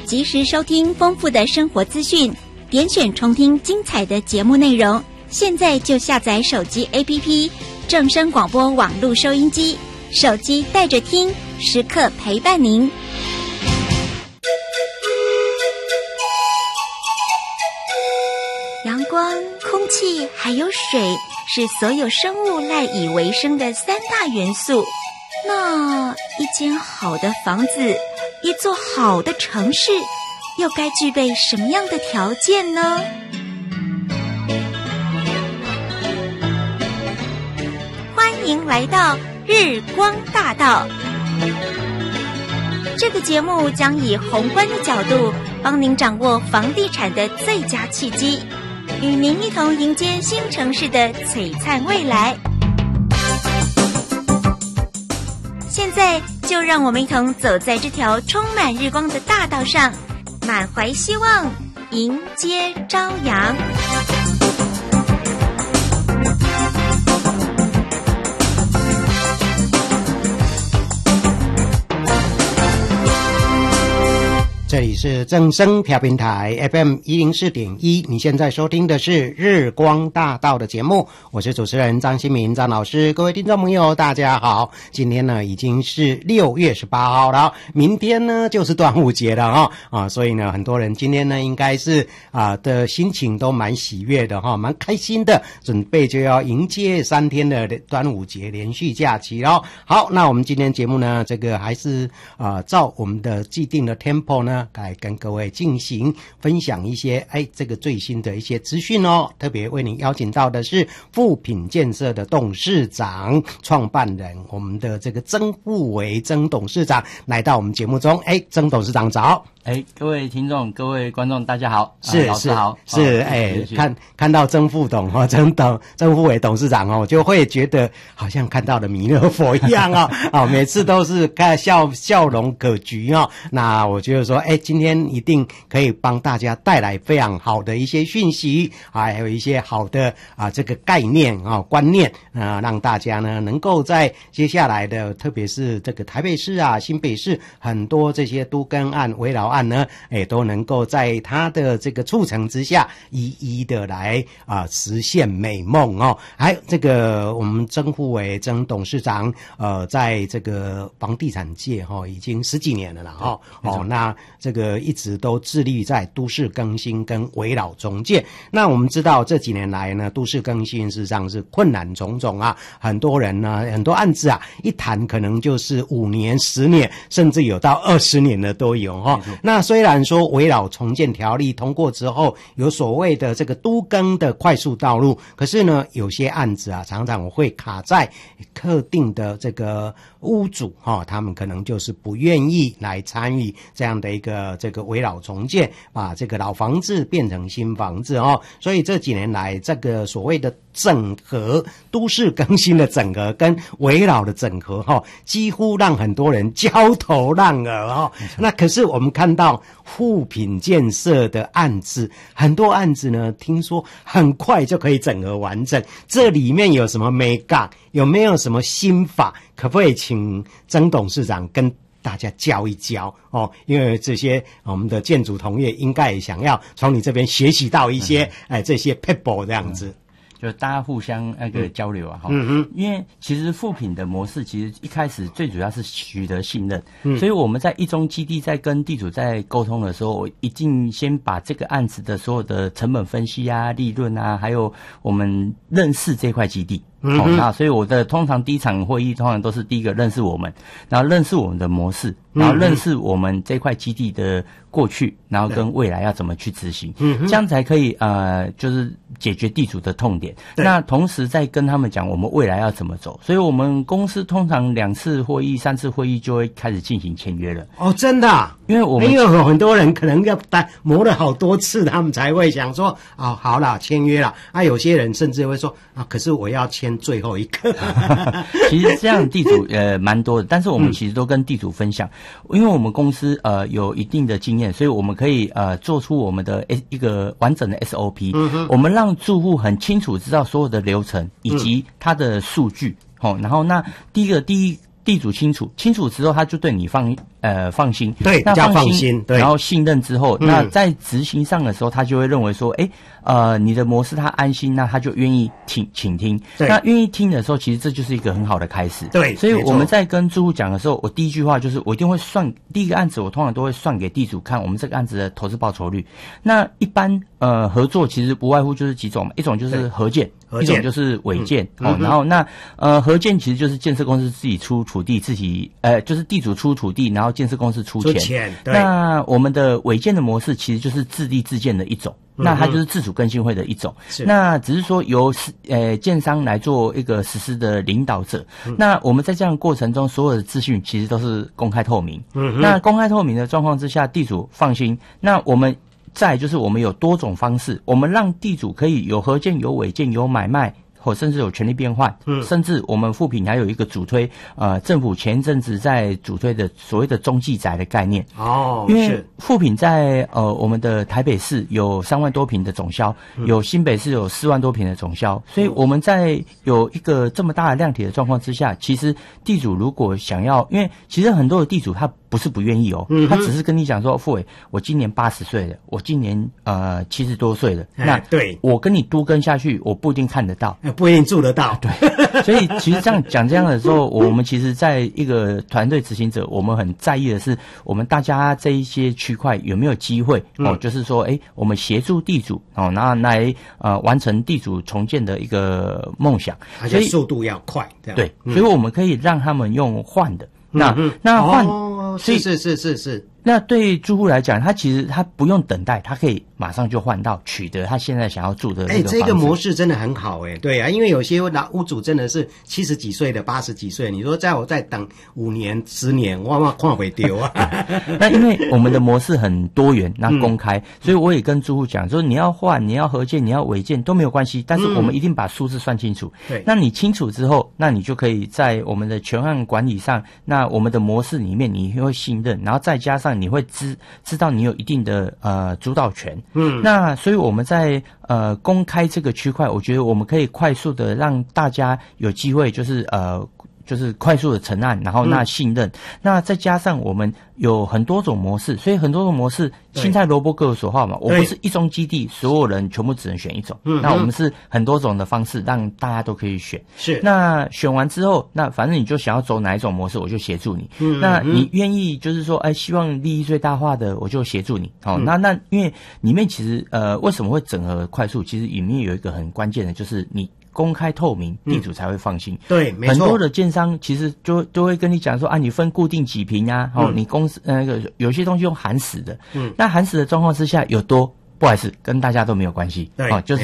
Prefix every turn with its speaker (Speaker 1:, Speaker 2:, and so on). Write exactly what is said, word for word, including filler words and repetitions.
Speaker 1: 及时收听丰富的生活资讯，点选重听精彩的节目内容。现在就下载手机 A P P 正声广播网络收音机，手机带着听，时刻陪伴您。阳光、空气还有水是所有生物赖以为生的三大元素。那一间好的房子，一座好的城市，又该具备什么样的条件呢？欢迎来到日光大道。这个节目将以宏观的角度，帮您掌握房地产的最佳契机，与您一同迎接新城市的璀璨未来。现在就让我们一同走在这条充满日光的大道上，满怀希望，迎接朝阳。
Speaker 2: 这里是正声调频台 F M 一零四点一，你现在收听的是日光大道的节目，我是主持人张新民张老师。各位听众朋友大家好，今天呢已经是六月十八号了，明天呢就是端午节了哈啊，所以呢很多人今天呢应该是啊的心情都蛮喜悦的哈，蛮开心的，准备就要迎接三天的端午节连续假期了。好，那我们今天节目呢这个还是啊照我们的既定的 tempo 呢来跟各位进行分享一些哎这个最新的一些资讯哦，特别为您邀请到的是富品建设的董事长创办人，我们的这个曾富维曾董事长来到我们节目中。哎，曾董事长早。
Speaker 3: 哎，各位听众、各位观众，大家好，
Speaker 2: 是、
Speaker 3: 啊、老师好，
Speaker 2: 是哎、哦，看看到曾副董哈，曾董曾富维董事长哦，就会觉得好像看到了弥勒佛一样哦，啊、哦，每次都是看笑笑容可掬哦。那我觉得说，哎，今天一定可以帮大家带来非常好的一些讯息，还有一些好的啊这个概念啊、哦、观念啊、呃，让大家呢能够在接下来的，特别是这个台北市啊、新北市很多这些都更案、危老案呢，哎，都能够在他的这个促成之下，一一的来啊、呃、实现美梦哦。还这个我们曾富维曾董事长，呃，在这个房地产界哈、哦、已经十几年了啦哈哦，那这个一直都致力在都市更新跟危老重建。那我们知道这几年来呢，都市更新事实上是困难重重啊，很多人呢很多案子啊一谈可能就是五年、十年，甚至有到二十年的都有哈、哦。那虽然说危老重建条例通过之后有所谓的这个都更的快速道路，可是呢有些案子啊常常会卡在特定的这个屋主哈、哦，他们可能就是不愿意来参与这样的一个这个危老重建，把这个老房子变成新房子哦。所以这几年来这个所谓的整合都市更新的整合跟危老的整合哈、哦，几乎让很多人焦头烂额哦。那可是我们看到富品建设的案子，很多案子呢听说很快就可以整合完成，这里面有什么美感，有没有什么心法，可不可以请曾董事长跟大家教一教哦？因为这些我们的建筑同业应该也想要从你这边学习到一些、嗯、哎这些 people 这样子。嗯，
Speaker 3: 就大家互相那个交流啊，哈、
Speaker 2: 嗯嗯，
Speaker 3: 因为其实富品的模式其实一开始最主要是取得信任，嗯，所以我们在一中基地在跟地主在沟通的时候，我一定先把这个案子的所有的成本分析啊、利润啊，还有我们认识这块基地。
Speaker 2: 嗯、
Speaker 3: 哦，那所以我的通常第一场会议通常都是第一个认识我们，然后认识我们的模式，然后认识我们这块基地的过去，然后跟未来要怎么去执行，嗯，这样才可以呃，就是解决地主的痛点。那同时再跟他们讲我们未来要怎么走。所以我们公司通常两次会议、三次会议就会开始进行签约了。
Speaker 2: 哦，真的、啊？
Speaker 3: 因为我们
Speaker 2: 因为有很多人可能要磨了好多次，他们才会想说啊、哦，好啦，签约了。啊，有些人甚至会说啊，可是我要签最后一个。
Speaker 3: 其实这样的地主呃蛮多的，但是我们其实都跟地主分享，嗯、因为我们公司呃有一定的经验，所以我们可以呃做出我们的一个完整的 S O P，嗯、我们让住户很清楚知道所有的流程以及它的数据。好、嗯哦，然后那第一个第一地主清楚，清楚之后他就对你放呃放心，
Speaker 2: 对，
Speaker 3: 那
Speaker 2: 比较
Speaker 3: 放心，
Speaker 2: 放心，对，
Speaker 3: 然后信任之后，
Speaker 2: 嗯
Speaker 3: 那在执行上的时候，他就会认为说，哎，呃，你的模式他安心，那他就愿意听倾听。
Speaker 2: 对
Speaker 3: 那愿意听的时候，其实这就是一个很好的开始。
Speaker 2: 对没错
Speaker 3: 所以我们在跟住户讲的时候，我第一句话就是我一定会算第一个案子，我通常都会算给地主看我们这个案子的投资报酬率。那一般呃合作其实不外乎就是几种嘛，一种就是合建。
Speaker 2: 合建
Speaker 3: 一种就是违建、
Speaker 2: 嗯、
Speaker 3: 哦，
Speaker 2: 嗯、
Speaker 3: 然后那呃合建其实就是建设公司自己出土地，自己呃就是地主出土地，然后建设公司出钱。
Speaker 2: 出钱对。
Speaker 3: 那我们的违建的模式其实就是自地自建的一种，嗯、那它就是自主更新会的一种。
Speaker 2: 是。
Speaker 3: 那只是说由呃建商来做一个实施的领导者。嗯、那我们在这样的过程中，所有的资讯其实都是公开透明。嗯。那公开透明的状况之下，地主放心。那我们。再来就是我们有多种方式，我们让地主可以有合建、有违建、有买卖，或甚至有权利变换，嗯，甚至我们富品还有一个主推，呃，政府前一阵子在主推的所谓的中继宅的概念。
Speaker 2: 哦，
Speaker 3: 因为富品在呃我们的台北市有三万多坪的总销，嗯、有新北市有四万多坪的总销，所以我们在有一个这么大的量体的状况之下，其实地主如果想要，因为其实很多的地主他。不是不愿意哦，嗯、他只是跟你讲说，富伟，我今年八十岁了，我今年呃七十多岁了，那
Speaker 2: 对
Speaker 3: 我跟你都跟下去，我不一定看得到，
Speaker 2: 不一定住得到，
Speaker 3: 对，所以其实这样讲这样的时候，我们其实在一个团队执行者，我们很在意的是，我们大家这一些区块有没有机会、嗯、哦，就是说，哎，我们协助地主哦，然后来呃完成地主重建的一个梦想，
Speaker 2: 而且速度要快，这样
Speaker 3: 对，
Speaker 2: 嗯、
Speaker 3: 所以我们可以让他们用换的。那、嗯、那换、
Speaker 2: 哦，是是是是是。
Speaker 3: 那对住户来讲，他其实他不用等待，他可以马上就换到取得他现在想要住的那个房子。
Speaker 2: 哎，这个模式真的很好哎，对啊，因为有些老屋主真的是七十几岁的、八十几岁，你说在我再等五年、十年，哇哇看不丢啊。
Speaker 3: 那因为我们的模式很多元，那公开，嗯、所以我也跟住户讲说，你要换、你要合建、你要违建都没有关系，但是我们一定把数字算清楚。
Speaker 2: 对、嗯，
Speaker 3: 那你清楚之后，那你就可以在我们的全案管理上，那我们的模式里面你会信任，然后再加上你会知知道你有一定的呃主导权。嗯，那所以我们在呃公开这个区块，我觉得我们可以快速的让大家有机会，就是呃。就是快速的成案，然后那信任，嗯、那再加上我们有很多种模式，所以很多种模式，青菜萝卜各有所好嘛。我不是一中基地，所有人全部只能选一种。嗯，那我们是很多种的方式，让大家都可以选。
Speaker 2: 是，
Speaker 3: 那选完之后，那反正你就想要走哪一种模式，我就协助你。嗯，那你愿意就是说，哎，希望利益最大化的，我就协助你。好、哦嗯，那那因为里面其实呃，为什么会整合快速？其实里面有一个很关键的，就是你。公开透明，地主才会放心。
Speaker 2: 嗯、对，没错。
Speaker 3: 很多的建商其实就就会跟你讲说啊，你分固定几坪啊，哦，嗯、你公司那个有些东西用含死的，嗯，那含死的状况之下有多，不好意思，跟大家都没有关系。
Speaker 2: 对，
Speaker 3: 哦，就是。